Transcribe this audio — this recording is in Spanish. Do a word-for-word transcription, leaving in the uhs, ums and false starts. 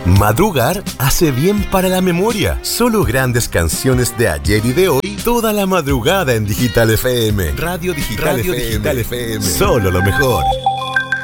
Madrugar hace bien para la memoria. Solo grandes canciones de ayer y de hoy. Toda la madrugada en Digital F M. Radio Digital, Radio F M. Digital F M. Solo lo mejor.